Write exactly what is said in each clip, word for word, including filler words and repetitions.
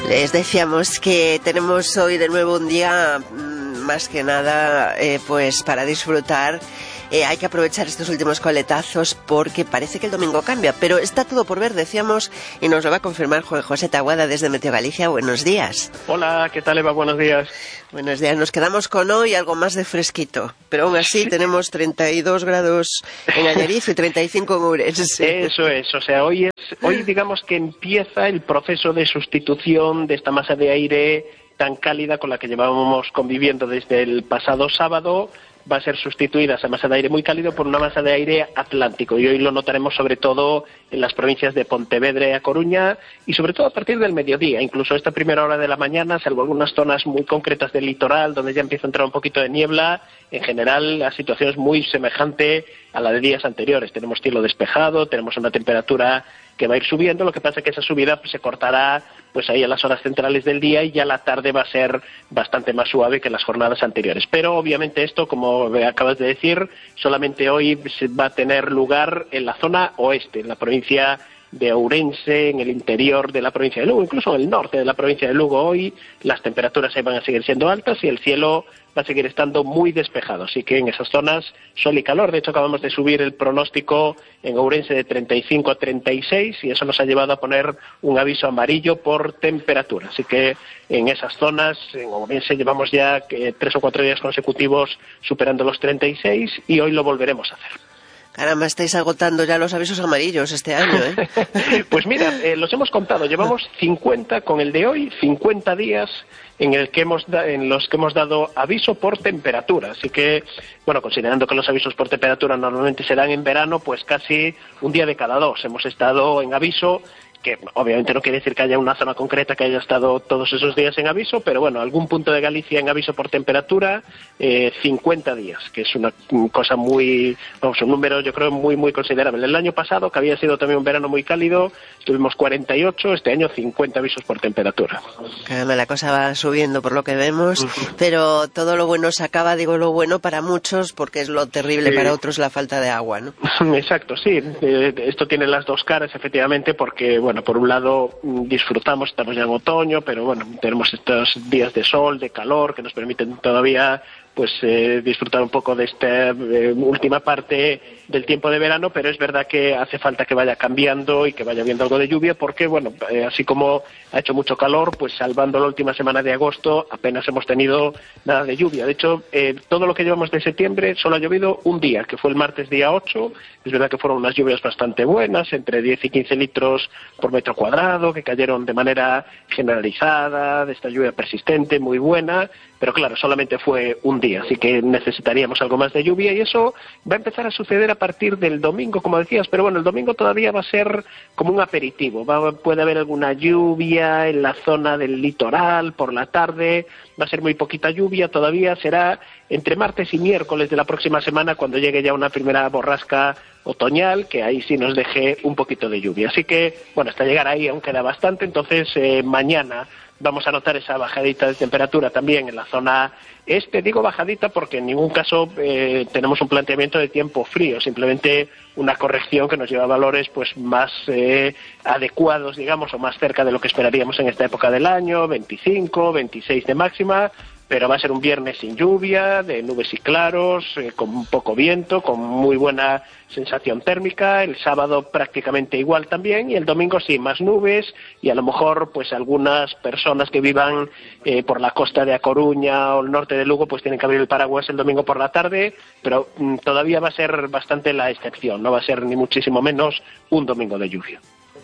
Les decíamos que tenemos hoy de nuevo un día más que nada eh, pues para disfrutar. Eh, hay que aprovechar estos últimos coletazos porque parece que el domingo cambia, pero está todo por ver, decíamos, y nos lo va a confirmar Juan José Taboada desde Meteo Galicia. Buenos días. Hola, ¿qué tal, Eva? Buenos días. Buenos días. Nos quedamos con hoy algo más de fresquito, pero aún así sí. Tenemos treinta y dos grados en Allariz y treinta y cinco en Ourense. Eso es, o sea, hoy, es, hoy digamos que empieza el proceso de sustitución de esta masa de aire tan cálida con la que llevábamos conviviendo desde el pasado sábado. Va a ser sustituida esa masa de aire muy cálido por una masa de aire atlántico, y hoy lo notaremos sobre todo en las provincias de Pontevedra y A Coruña, y sobre todo a partir del mediodía, incluso esta primera hora de la mañana, salvo algunas zonas muy concretas del litoral donde ya empieza a entrar un poquito de niebla. En general la situación es muy semejante a la de días anteriores. Tenemos cielo despejado, tenemos una temperatura que va a ir subiendo, lo que pasa es que esa subida pues, se cortará pues ahí a las horas centrales del día, y ya la tarde va a ser bastante más suave que las jornadas anteriores. Pero obviamente esto, como acabas de decir, solamente hoy va a tener lugar en la zona oeste, en la provincia de Ourense, en el interior de la provincia de Lugo, incluso en el norte de la provincia de Lugo. Hoy las temperaturas ahí van a seguir siendo altas y el cielo va a seguir estando muy despejado, así que en esas zonas sol y calor. De hecho, acabamos de subir el pronóstico en Ourense de treinta y cinco a treinta y seis, y eso nos ha llevado a poner un aviso amarillo por temperatura, así que en esas zonas, en Ourense, llevamos ya eh, tres o cuatro días consecutivos superando los treinta y seis, y hoy lo volveremos a hacer. Caramba, estáis agotando ya los avisos amarillos este año, ¿eh? Pues mira, eh, los hemos contado, llevamos cincuenta con el de hoy, cincuenta días en el que hemos da, en los que hemos dado aviso por temperatura, así que, bueno, considerando que los avisos por temperatura normalmente se dan en verano, pues casi un día de cada dos hemos estado en aviso, que obviamente no quiere decir que haya una zona concreta que haya estado todos esos días en aviso, pero bueno, algún punto de Galicia en aviso por temperatura, eh, cincuenta días, que es una cosa muy, vamos, un número yo creo muy muy considerable. El año pasado, que había sido también un verano muy cálido, tuvimos cuarenta y ocho, este año cincuenta avisos por temperatura. Caramba, la cosa va subiendo por lo que vemos, uh-huh. Pero todo lo bueno se acaba, digo lo bueno para muchos, porque es lo terrible sí. Para otros la falta de agua, ¿no? Exacto, sí, eh, esto tiene las dos caras, efectivamente, porque, bueno, por un lado disfrutamos, estamos ya en otoño, pero bueno, tenemos estos días de sol, de calor, que nos permiten todavía pues eh, disfrutar un poco de esta eh, última parte del tiempo de verano, pero es verdad que hace falta que vaya cambiando y que vaya habiendo algo de lluvia, porque bueno, eh, así como ha hecho mucho calor, pues salvando la última semana de agosto apenas hemos tenido nada de lluvia. De hecho, eh, todo lo que llevamos de septiembre solo ha llovido un día, que fue el martes día ocho. Es verdad que fueron unas lluvias bastante buenas, entre diez y quince litros por metro cuadrado, que cayeron de manera generalizada, de esta lluvia persistente, muy buena, pero claro, solamente fue un día, así que necesitaríamos algo más de lluvia, y eso va a empezar a suceder a partir del domingo, como decías, pero bueno, el domingo todavía va a ser como un aperitivo, va, puede haber alguna lluvia en la zona del litoral por la tarde, va a ser muy poquita lluvia, todavía será entre martes y miércoles de la próxima semana cuando llegue ya una primera borrasca otoñal, que ahí sí nos deje un poquito de lluvia. Así que, bueno, hasta llegar ahí aún queda bastante, entonces eh, mañana vamos a notar esa bajadita de temperatura también en la zona este. Digo bajadita porque en ningún caso eh, tenemos un planteamiento de tiempo frío, simplemente una corrección que nos lleva a valores pues más eh, adecuados, digamos, o más cerca de lo que esperaríamos en esta época del año, veinticinco, veintiséis de máxima, pero va a ser un viernes sin lluvia, de nubes y claros, eh, con poco viento, con muy buena sensación térmica. El sábado prácticamente igual también, y el domingo sí, más nubes, y a lo mejor pues algunas personas que vivan eh, por la costa de A Coruña o el norte de Lugo pues tienen que abrir el paraguas el domingo por la tarde, pero mm, todavía va a ser bastante la excepción, no va a ser ni muchísimo menos un domingo de lluvia.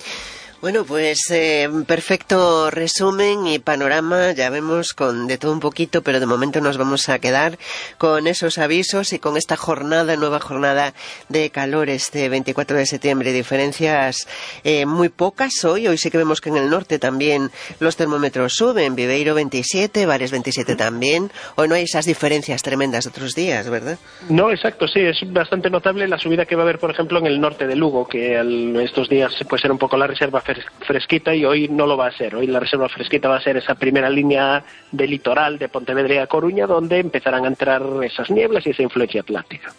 Bueno, pues eh, perfecto resumen y panorama, ya vemos con de todo un poquito, pero de momento nos vamos a quedar con esos avisos y con esta jornada, nueva jornada de calor este veinticuatro de septiembre. Diferencias eh, muy pocas hoy, hoy sí que vemos que en el norte también los termómetros suben, Viveiro veintisiete, Bares veintisiete también, hoy no hay esas diferencias tremendas de otros días, ¿verdad? No, exacto, sí, es bastante notable la subida que va a haber, por ejemplo, en el norte de Lugo, que al, estos días puede ser un poco la reserva fresquita, y hoy no lo va a ser. Hoy la reserva fresquita va a ser esa primera línea de litoral de Pontevedra y A Coruña, donde empezarán a entrar esas nieblas y esa influencia atlántica.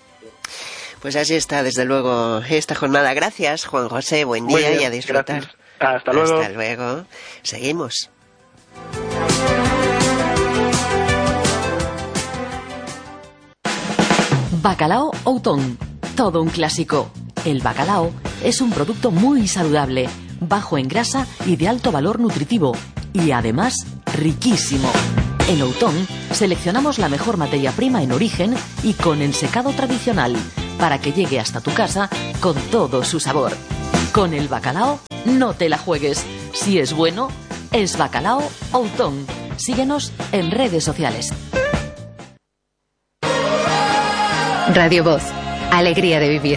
Pues así está, desde luego, esta jornada. Gracias, Juan José, buen día y a disfrutar. Gracias. Hasta luego. Hasta luego. Seguimos. Bacalao Outón, todo un clásico. El bacalao es un producto muy saludable, bajo en grasa y de alto valor nutritivo, y además riquísimo. En Outón seleccionamos la mejor materia prima en origen y con ensecado tradicional, para que llegue hasta tu casa con todo su sabor. Con el bacalao no te la juegues. Si es bueno, es Bacalao Outón. Síguenos en redes sociales. Radio Voz, alegría de vivir.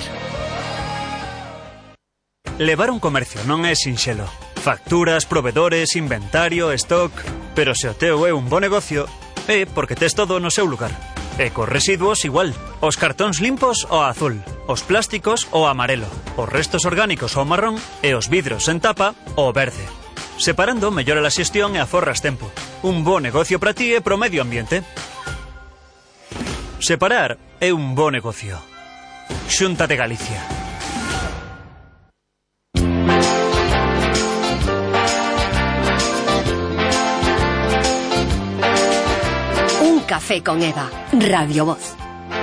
Levar un comercio non é sinxelo. Facturas, provedores, inventario, stock... Pero se o teu é un bo negocio, é porque tes todo no seu lugar. E cos residuos igual. Os cartóns limpos ao azul, os plásticos ao amarelo, os restos orgánicos ao marrón e os vidros en tapa ao verde. Separando mellora a xestión e aforras tempo. Un bo negocio para ti e pro medio ambiente. Separar é un bo negocio. Xunta de Galicia. Un café con Eva, Radio Voz.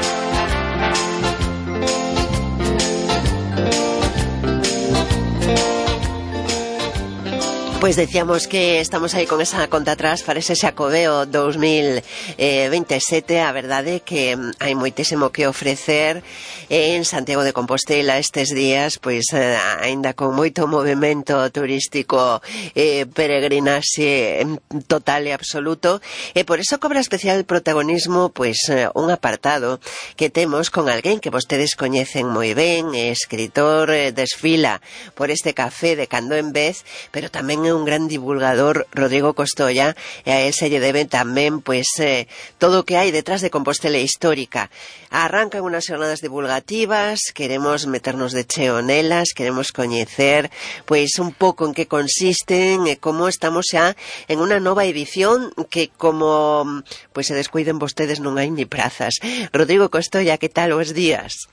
Pois decíamos que estamos aí con esa conta atrás para ese Xacobeo dos mil veintisiete. A verdade é que hai moitísimo que ofrecer en Santiago de Compostela estes días, pois aínda con moito movimento turístico, eh, peregrinaxe total e absoluto, e por eso cobra especial protagonismo pois un apartado que temos con alguén que vostedes coñecen moi ben, é escritor, desfila por este café de cando en vez, pero tamén é un gran divulgador, Rodrigo Costolla, e a él se lle debe tamén pois eh, todo o que hai detrás de Compostela histórica. Arrancan unas jornadas divulgativas, queremos meternos de cheo nelas, queremos coñecer pois un pouco en que consisten e como estamos xa en unha nova edición que como pois se descuiden vostedes non hai ni prazas. Rodrigo Costolla, que tal? Bos días.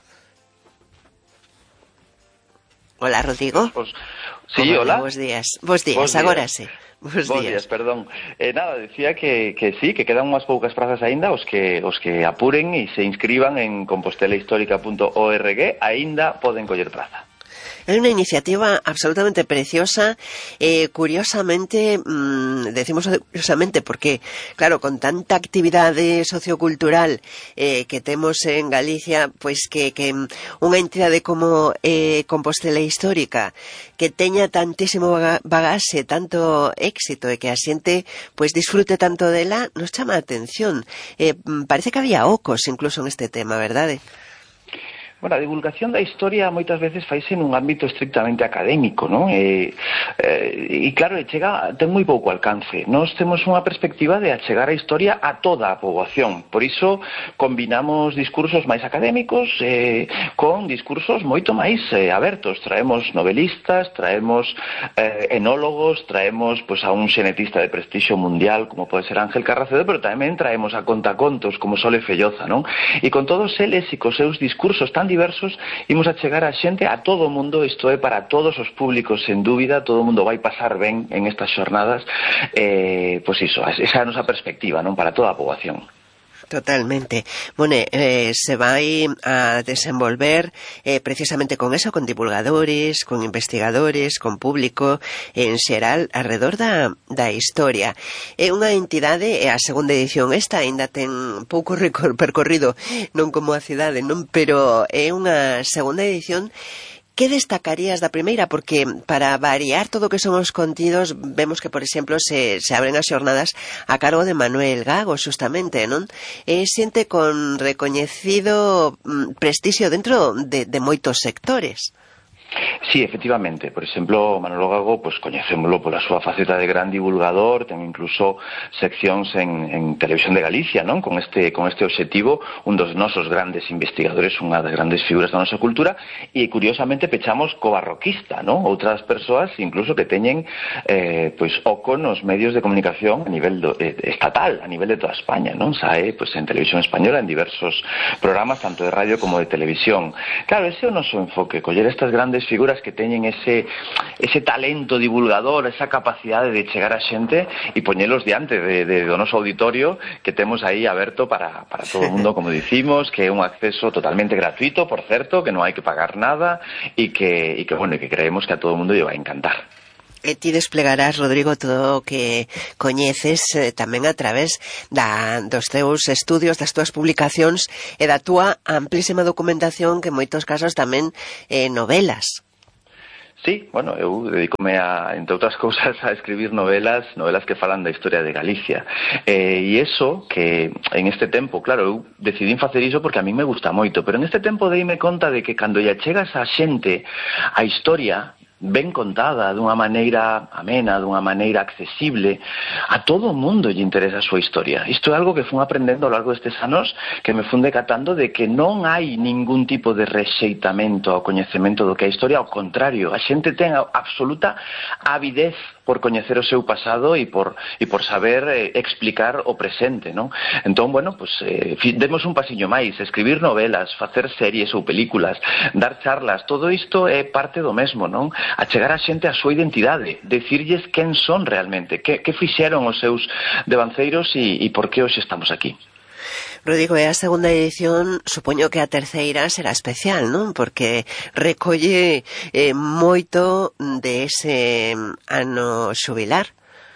Hola, Rodrigo. Pues, sí, ¿cómo hola. Bos días. Bos días, bos agora sí. Bos, bos días. días, perdón. Eh, nada, decía que, que sí, que quedan unhas poucas prazas aínda, os que os que apuren e se inscriban en compostela histórica punto org, aínda poden coller praza. Es una iniciativa absolutamente preciosa, eh, curiosamente, mmm, decimos curiosamente porque, claro, con tanta actividad sociocultural eh, que tenemos en Galicia, pues que, que unha entidade como eh, Compostela Histórica, que teña tantísimo bagaxe, tanto éxito e que a xente pues disfrute tanto dela, nos chama a atención. Eh, parece que había ocos incluso en este tema, verdade? Bueno, a divulgación da historia moitas veces faise nun ámbito estrictamente académico, non? E, e, e claro, chega, ten moi pouco alcance. Nós temos unha perspectiva de achegar a historia a toda a poboación. Por iso combinamos discursos máis académicos eh, con discursos moito máis eh, abertos. Traemos novelistas, traemos eh, enólogos, traemos pues, a un xenetista de prestixio mundial como pode ser Ángel Carracedo, pero tamén traemos a contacontos como Sole Felloza, non? E con todos eles e cos seus discursos tan diversos, imos a chegar a xente, a todo o mundo, isto é para todos os públicos, sen dúbida, todo o mundo vai pasar ben en estas xornadas, eh, pois iso, esa é a nosa perspectiva, non, para toda a poboación. Totalmente. Bueno, eh, se vai a desenvolver eh, precisamente con eso, con divulgadores, con investigadores, con público en xeral alrededor da, da historia. É unha entidade, é a segunda edición esta, aínda ten pouco percorrido, non como a cidade, non, pero é unha segunda edición. Que destacarías da primeira? Porque para variar todo o que son os contidos, vemos que, por exemplo, se, se abren as xornadas a cargo de Manuel Gago, justamente, non? É xente con recoñecido prestixio dentro de, de moitos sectores. Sí, efectivamente. Por exemplo, Manolo Gago, pues coñecémolo pola súa faceta de gran divulgador, ten incluso seccións en, en Televisión de Galicia, non? Con este con este obxectivo, un dos nosos grandes investigadores, unha das grandes figuras da nosa cultura, e curiosamente pechamos co barroquista, non? Outras persoas incluso que teñen eh, pois oco nos medios de comunicación a nivel do, eh, estatal, a nivel de toda España, non? Sae pois en Televisión Española en diversos programas tanto de radio como de televisión. Claro, ese é o noso enfoque, coller estas grandes figuras figuras que teñen ese, ese talento divulgador, esa capacidade de chegar a xente e poñelos diante de, de, do noso auditorio que temos aí aberto para, para todo o mundo, como dicimos, que é un acceso totalmente gratuito, por certo, que non hai que pagar nada e que, e que, bueno, que creemos que a todo o mundo lle vai a encantar. E ti desplegarás, Rodrigo, todo o que coñeces eh, tamén a través da, dos teus estudios, das túas publicacións e da túa amplísima documentación, que en moitos casos tamén eh, novelas. Sí, bueno, eu dedícome a, entre outras cousas, a escribir novelas, novelas que falan da historia de Galicia. Eh, e iso, que en este tempo, claro, eu decidí facer iso porque a mí me gusta moito, pero en este tempo deime conta de que cando lle chegas a xente a historia ben contada, dunha maneira amena, dunha maneira accesible, a todo o mundo lle interesa a súa historia. Isto é algo que fun aprendendo ao largo destes anos, que me fun decatando de que non hai ningún tipo de rexeitamento ao coñecemento do que é a historia, ao contrario, a xente ten absoluta avidez por coñecer o seu pasado e por, e por saber eh, explicar o presente, non? Entón, bueno, pues, eh, demos un pasiño máis, escribir novelas, facer series ou películas, dar charlas, todo isto é parte do mesmo, non? Achegar a xente a súa identidade, decirlles quen son realmente, que, que fixeron os seus devanceiros e, e por que hoxe estamos aquí. Rodrigo, e a segunda edición, supoño que a terceira será especial, non? Porque recolle eh, moito de ese ano xubilar.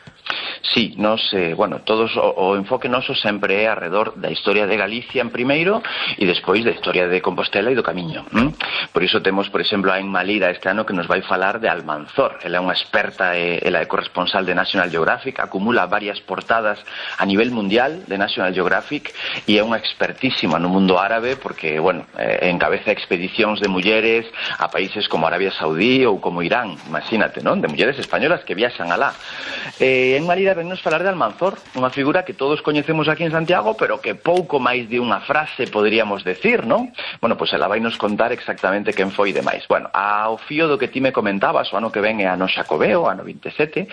Sí, nos, eh, bueno, todos o, o enfoque noso sempre é alrededor da historia de Galicia en primeiro e despois da historia de Compostela e do Camiño. ¿m? Por iso temos, por exemplo, a Emma Lira este ano que nos vai falar de Almanzor. Ela é unha experta, eh, ela é corresponsal de National Geographic, acumula varias portadas a nivel mundial de National Geographic e é unha expertísima no mundo árabe porque, bueno, eh, encabeza expedicións de mulleres a países como Arabia Saudí ou como Irán, imagínate, non? De mulleres españolas que viaxan alá. Eh, Emma Lira vennos falar de Almanzor, unha figura que todos coñecemos aquí en Santiago, pero que pouco máis de unha frase poderíamos decir, non? Bueno, pois ela vai nos contar exactamente quen foi demais. Bueno, ao fío do que ti me comentabas, o ano que ven é ano Xacobeo, ano vinte e sete,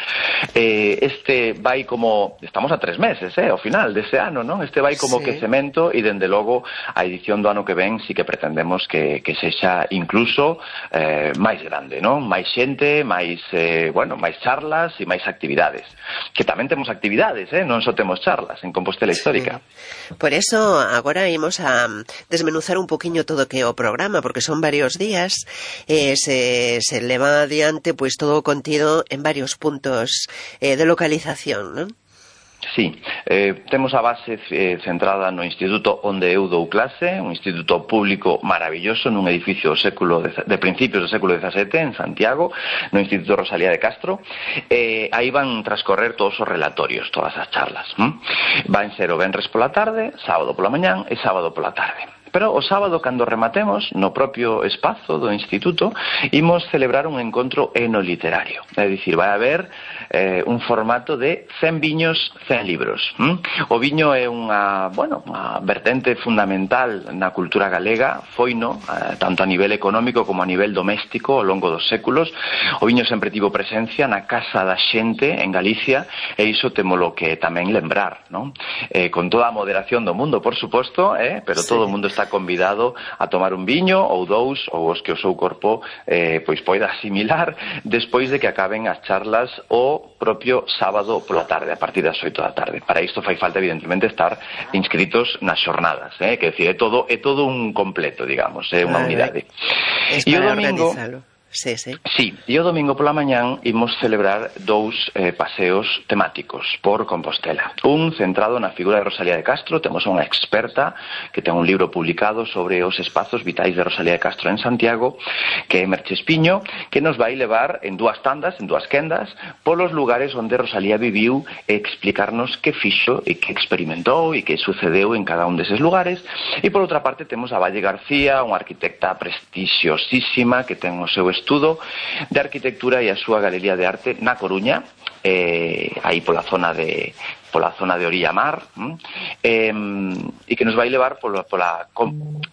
eh, este vai como, estamos a tres meses, eh, ao final dese ano, non? Este vai como sí. quecemento e, dende logo, a edición do ano que ven sí que pretendemos que, que sexa incluso eh, máis grande, non? Máis xente, máis, eh, bueno, máis charlas e máis actividades. Que tamén temos actividades, eh? Non só temos charlas en Compostela Histórica. Sí. Por eso agora imos a desmenuzar un poquinho todo que é o programa, porque son varios días, eh, se, se leva adiante pois todo o contido en varios puntos eh, de localización, non? Sí, eh, temos a base eh, centrada no instituto onde eu dou clase, un instituto público maravilloso nun edificio do século de, de principios do século dezasete en Santiago, no Instituto Rosalía de Castro. Eh, aí van transcorrer todos os relatorios, todas as charlas. ¿m? Van ser o venres pola tarde, sábado pola mañán e sábado pola tarde. Pero o sábado, cando rematemos, no propio espazo do instituto, imos celebrar un encontro enoliterario. É dicir, vai haber eh, un formato de cen viños, cen libros. ¿m? O viño é unha, bueno, unha vertente fundamental na cultura galega, foino, eh, tanto a nivel económico como a nivel doméstico ao longo dos séculos. O viño sempre tivo presencia na casa da xente en Galicia, e iso temolo que tamén lembrar, non? Eh, con toda a moderación do mundo, por suposto, eh, pero sí. Todo o mundo está convidado a tomar un viño ou dous, ou os que o seu corpo eh, pois poida asimilar despois de que acaben as charlas o propio sábado pola tarde, a partir das oito da tarde. Para isto fai falta, evidentemente, estar inscritos nas xornadas, eh? Que decir, é todo, é todo un completo, digamos, é unha unidade. É para organizalo. Sí, sí. Sí, e o domingo pola mañán imos celebrar dous eh, paseos temáticos por Compostela. Un centrado na figura de Rosalía de Castro, temos unha experta que ten un libro publicado sobre os espazos vitais de Rosalía de Castro en Santiago, que é Merche Espiño, que nos vai levar en dúas tandas, en dúas quendas, polos lugares onde Rosalía viviu e explicarnos que fixo e que experimentou e que sucedeu en cada un deses lugares. E por outra parte temos a Valle García, unha arquitecta prestixiosísima que ten o seu estudo de arquitectura e a súa galería de arte na Coruña, eh, aí pola zona de pola zona de Orilla Mar, eh, e que nos vai levar pola, pola,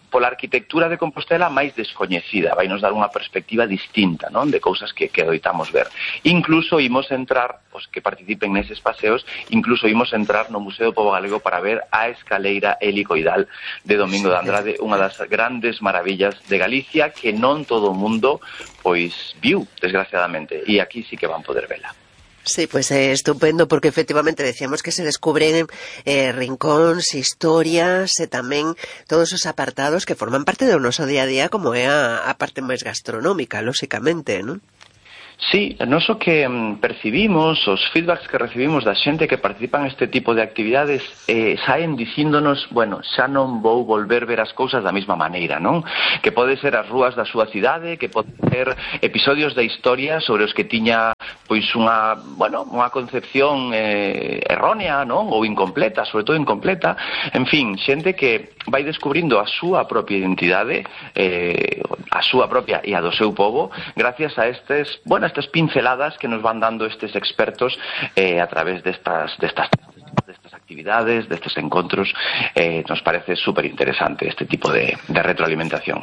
pola arquitectura de Compostela máis descoñecida, vai nos dar unha perspectiva distinta, non, de cousas que, que adoitamos ver. Incluso imos entrar, os que participen neses paseos, incluso imos entrar no Museo do Pobo Galego para ver a escaleira helicoidal de Domingo de Andrade, unha das grandes maravillas de Galicia que non todo o mundo pois viu, desgraciadamente, e aquí sí que van poder vela. Sí, pues é eh, estupendo, porque efectivamente decíamos que se descubren eh, rincóns, historias e tamén todos os apartados que forman parte do noso día a día, como é a, a parte máis gastronómica, lóxicamente, non? Sí, nós o que mm, percibimos, os feedbacks que recibimos da xente que participan neste tipo de actividades eh, saen dicíndonos, bueno, xa non vou volver ver as cousas da mesma maneira, non? Que pode ser as rúas da súa cidade, que pode ser episodios da historia sobre os que tiña pois unha, bueno, unha concepción eh, errónea, non? Ou incompleta, sobre todo incompleta. En fin, xente que vai descubrindo a súa propia identidade, eh, a súa propia e a do seu pobo, gracias a estes, bueno, estas pinceladas que nos van dando estes expertos eh, a través destas, destas, destas actividades, destes encontros. Eh, nos parece súper interesante este tipo de, de retroalimentación.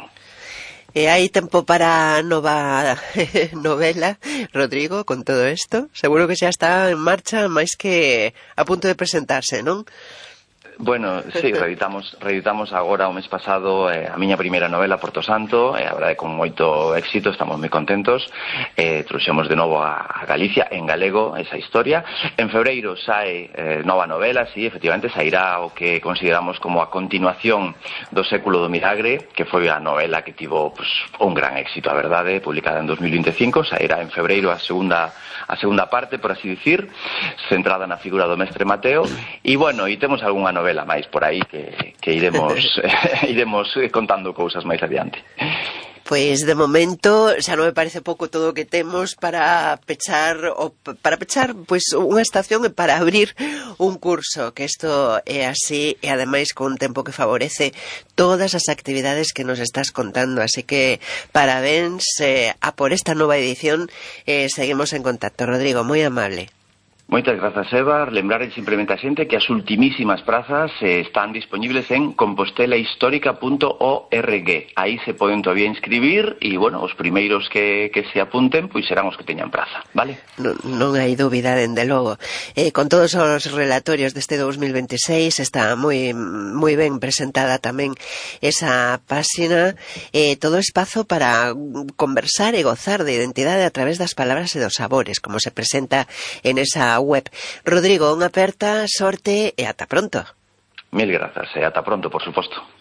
E hai tempo para nova novela, Rodrigo, con todo isto? Seguro que xa está en marcha, máis que a punto de presentarse, non? Bueno, sí, reeditamos, reeditamos agora o mes pasado eh, a miña primeira novela, Porto Santo, e eh, a verdade con moito éxito, estamos moi contentos. Eh, trouxemos de novo a, a Galicia en galego esa historia. En febreiro sae eh, nova novela, sí, efectivamente sairá o que consideramos como a continuación do Século do Milagre, que foi a novela que tivo pues, un gran éxito, a verdade, publicada en dos mil vinte e cinco. Sairá en febreiro a segunda a segunda parte, por así dicir, centrada na figura do mestre Mateo. E bueno, e temos algunha novela máis por aí que, que iremos iremos contando cousas máis adiante. Pois de momento xa non me parece pouco todo o que temos para pechar o para pechar pois unha estación e para abrir un curso, que isto é así e ademais con un tempo que favorece todas as actividades que nos estás contando, así que parabéns eh, a por esta nova edición. Eh, seguimos en contacto, Rodrigo, moi amable. Moitas grazas, Eva. Lembraren simplemente a xente que as ultimísimas prazas eh, están disponibles en compostela histórica punto org. Aí se poden todavía inscribir e, bueno, os primeiros que, que se apunten pois serán os que teñan praza, vale? Non, non hai dúbida, dende logo. Eh, con todos os relatorios deste dos mil veintiséis está moi moi ben presentada tamén esa páxina, eh, todo espazo para conversar e gozar de identidade a través das palabras e dos sabores, como se presenta en esa web. Rodrigo, unha aperta, sorte e ata pronto. Mil grazas e ata pronto, por suposto.